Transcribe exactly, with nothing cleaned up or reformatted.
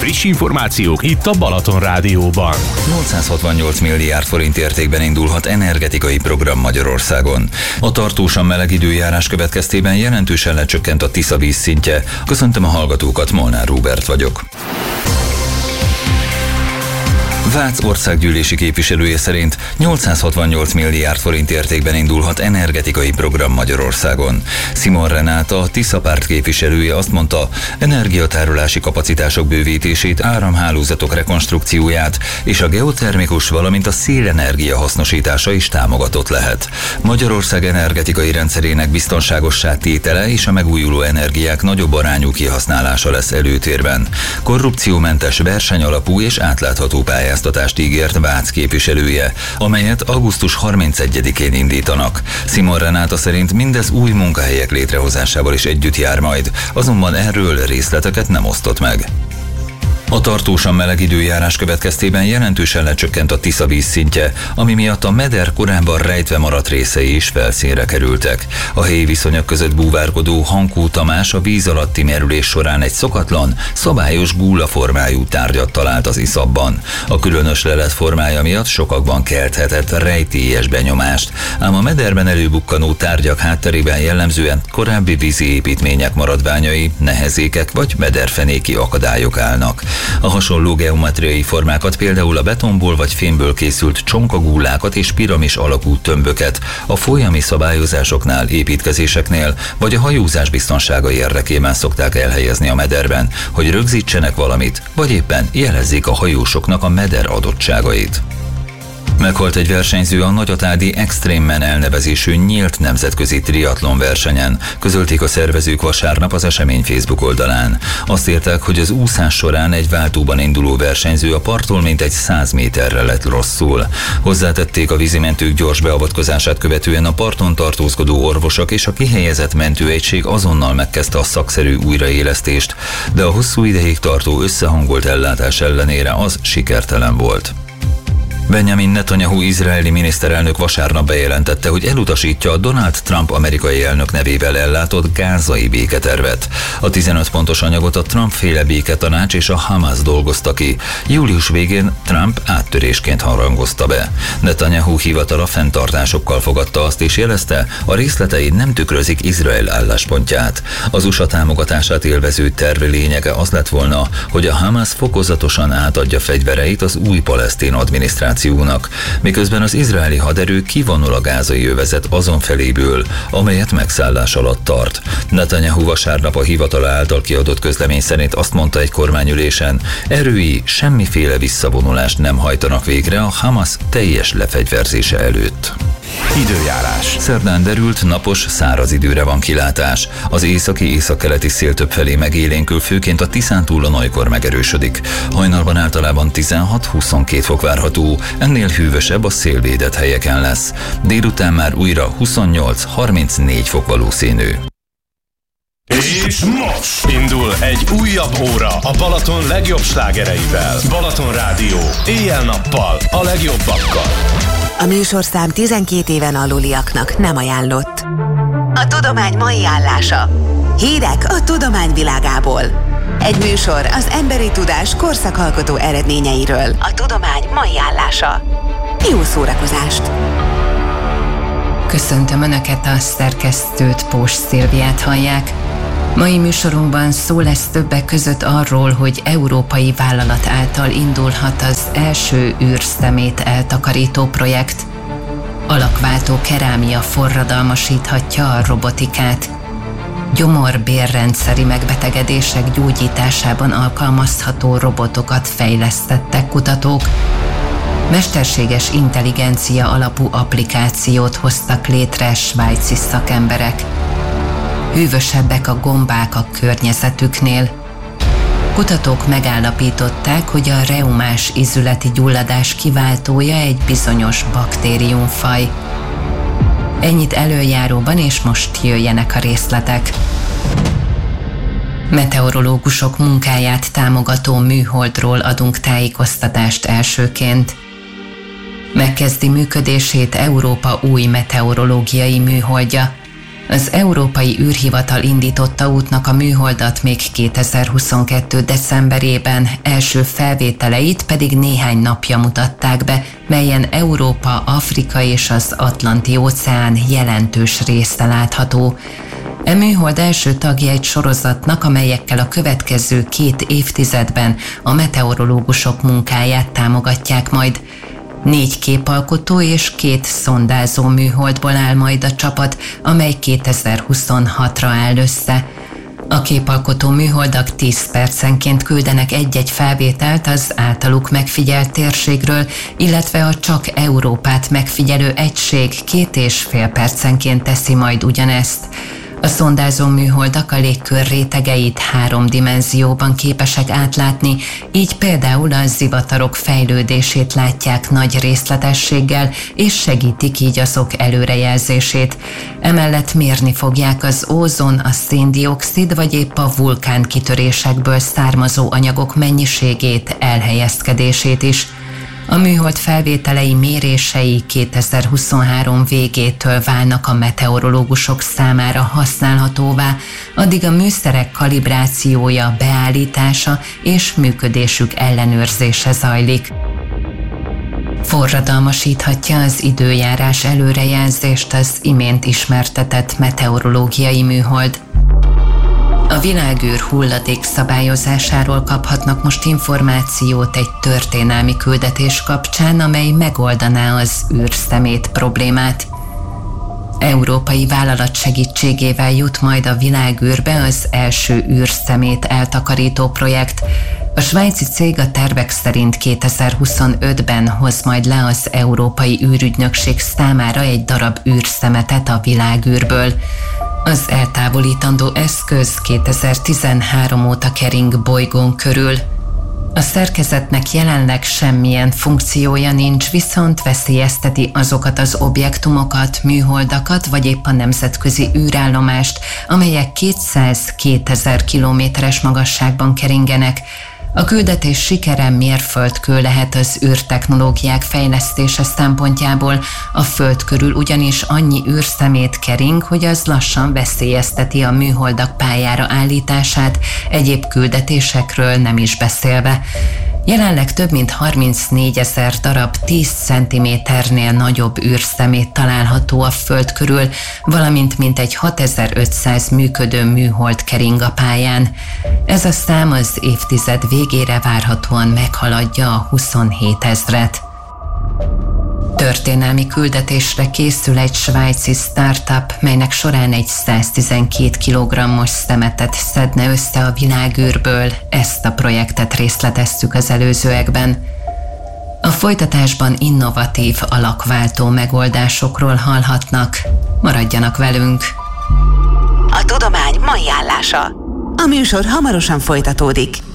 Friss információk itt a Balaton Rádióban. nyolcszázhatvannyolc milliárd forint értékben indulhat energetikai program Magyarországon. A tartósan meleg időjárás következtében jelentősen lecsökkent a Tisza vízszintje. Köszöntöm a hallgatókat, Molnár Róbert vagyok. Vác országgyűlési képviselője szerint nyolcszázhatvannyolc milliárd forint értékben indulhat energetikai program Magyarországon. Simon Renáta, a Tisza párt képviselője azt mondta, energiatárolási kapacitások bővítését, áramhálózatok rekonstrukcióját és a geotermikus, valamint a szélenergia hasznosítása is támogatott lehet. Magyarország energetikai rendszerének biztonságossá tétele és a megújuló energiák nagyobb arányú kihasználása lesz előtérben. Korrupciómentes, versenyalapú és átlátható pályázat ígért Vác képviselője, amelyet augusztus harmincegyedikén indítanak. Simon Renáta szerint mindez új munkahelyek létrehozásával is együtt jár majd, azonban erről részleteket nem osztott meg. A tartósan meleg időjárás következtében jelentősen lecsökkent a Tisza vízszintje, ami miatt a meder korábban rejtve maradt részei is felszínre kerültek. A helyi viszonyok között búvárkodó Hankó Tamás a víz alatti merülés során egy szokatlan, szabályos gúllaformájú tárgyat talált az iszapban. A különös lelet formája miatt sokakban kelthetett rejtélyes benyomást, ám a mederben előbukkanó tárgyak hátterében jellemzően korábbi vízi építmények maradványai, nehezékek vagy mederfenéki akadályok állnak. A hasonló geometriai formákat, például a betonból vagy fémből készült csonkagúlákat és piramis alakú tömböket a folyami szabályozásoknál, építkezéseknél vagy a hajózás biztonsága érdekében szokták elhelyezni a mederben, hogy rögzítsenek valamit, vagy éppen jelezzék a hajósoknak a meder adottságait. Meghalt egy versenyző a Nagyatádi Extreme Man elnevezésű nyílt nemzetközi triatlon versenyen, közölték a szervezők vasárnap az esemény Facebook oldalán. Azt írták, hogy az úszás során egy váltóban induló versenyző a parttól mintegy száz méterre lett rosszul. Hozzátették, a vízimentők gyors beavatkozását követően a parton tartózkodó orvosok és a kihelyezett mentőegység azonnal megkezdte a szakszerű újraélesztést, de a hosszú ideig tartó összehangolt ellátás ellenére az sikertelen volt. Benjamin Netanyahu izraeli miniszterelnök vasárnap bejelentette, hogy elutasítja a Donald Trump amerikai elnök nevével ellátott gázai béketervet. A tizenöt pontos anyagot a Trump-féle béketanács és a Hamas dolgozta ki. Július végén Trump áttörésként harangozta be. Netanyahu hivatala fenntartásokkal fogadta azt és jelezte, a részletei nem tükrözik Izrael álláspontját. Az u es á támogatását élvező terv lényege az lett volna, hogy a Hamas fokozatosan átadja fegyvereit az új palesztin adminisztrációnak, miközben az izraeli haderő kivonul a gázai övezet azon feléből, amelyet megszállás alatt tart. Netanyahu vasárnap a hivatala által kiadott közlemény szerint azt mondta egy kormányülésen, erői semmiféle visszavonulást nem hajtanak végre a Hamas teljes lefegyverzése előtt. Időjárás. Szerdán derült, napos, száraz időre van kilátás. Az északi északkeleti szél többfelé megélénkül, főként a Tiszántúlon olykor megerősödik. Hajnalban általában tizenhat-huszonkét fok várható, ennél hűvösebb a szélvédett helyeken lesz. Délután már újra huszonnyolc-harmincnégy fok valószínű. És most indul egy újabb óra a Balaton legjobb slágereivel. Balaton Rádió, éjjel-nappal, a legjobbakkal. A műsorszám tizenkét éven aluliaknak nem ajánlott. A tudomány mai állása. Hírek a tudomány világából. Egy műsor az emberi tudás korszakalkotó eredményeiről. A tudomány mai állása. Jó szórakozást! Köszöntöm Önöket, a szerkesztőt, Pós Szilviát hallják. Mai műsorunkban szó lesz többek között arról, hogy európai vállalat által indulhat az első űrszemét eltakarító projekt. Alakváltó kerámia forradalmasíthatja a robotikát. Gyomor-bérrendszeri megbetegedések gyógyításában alkalmazható robotokat fejlesztettek kutatók. Mesterséges intelligencia alapú applikációt hoztak létre svájci szakemberek. Hűvösebbek a gombák a környezetüknél. Kutatók megállapították, hogy a reumás ízületi gyulladás kiváltója egy bizonyos baktériumfaj. Ennyit előjáróban, és most jöjjenek a részletek. Meteorológusok munkáját támogató műholdról adunk tájékoztatást elsőként. Megkezdi működését Európa új meteorológiai műholdja. Az Európai űrhivatal indította útnak a műholdat még kétezer-huszonkettő. decemberében, első felvételeit pedig néhány napja mutatták be, melyen Európa, Afrika és az Atlanti-óceán jelentős része látható. E műhold első tagja egy sorozatnak, amelyekkel a következő két évtizedben a meteorológusok munkáját támogatják majd. Négy képalkotó és két szondázó műholdból áll majd a csapat, amely kétezer-huszonhatra áll össze. A képalkotó műholdak tíz percenként küldenek egy-egy felvételt az általuk megfigyelt térségről, illetve a csak Európát megfigyelő egység két és fél percenként teszi majd ugyanezt. A szondázó műholdak a légkör rétegeit három dimenzióban képesek átlátni, így például a zivatarok fejlődését látják nagy részletességgel, és segítik így azok előrejelzését. Emellett mérni fogják az ózon, a széndioxid vagy épp a vulkánkitörésekből származó anyagok mennyiségét, elhelyezkedését is. A műhold felvételei mérései kétezer-huszonhárom végétől válnak a meteorológusok számára használhatóvá, addig a műszerek kalibrációja, beállítása és működésük ellenőrzése zajlik. Forradalmasíthatja az időjárás előrejelzést az imént ismertetett meteorológiai műhold. A világűr hulladék szabályozásáról kaphatnak most információt egy történelmi küldetés kapcsán, amely megoldaná az űrszemét problémát. Európai vállalat segítségével jut majd a világűrbe az első űrszemét eltakarító projekt. A svájci cég a tervek szerint kétezer-huszonötben hoz majd le az Európai űrügynökség számára egy darab űrszemetet a világűrből. Az eltávolítandó eszköz kétezer-tizenhárom óta kering bolygón körül. A szerkezetnek jelenleg semmilyen funkciója nincs, viszont veszélyezteti azokat az objektumokat, műholdakat vagy épp a nemzetközi űrállomást, amelyek kétszáz-kétezer kilométeres magasságban keringenek. A küldetés sikere mérföldkő lehet az űrtechnológiák fejlesztése szempontjából, a Föld körül ugyanis annyi űrszemét kering, hogy az lassan veszélyezteti a műholdak pályára állítását, egyéb küldetésekről nem is beszélve. Jelenleg több mint harmincnégyezer darab tíz centiméternél nagyobb űrszemét található a Föld körül, valamint mintegy hatezer-ötszáz működő műhold kering a pályán. Ez a szám az évtized végére várhatóan meghaladja a huszonhétezret. Történelmi küldetésre készül egy svájci startup, melynek során egy száztizenkét kilogrammos szemetet szedne össze a világűrből. Ezt a projektet részleteztük az előzőekben. A folytatásban innovatív, alakváltó megoldásokról hallhatnak. Maradjanak velünk! A tudomány mai állása. A műsor hamarosan folytatódik.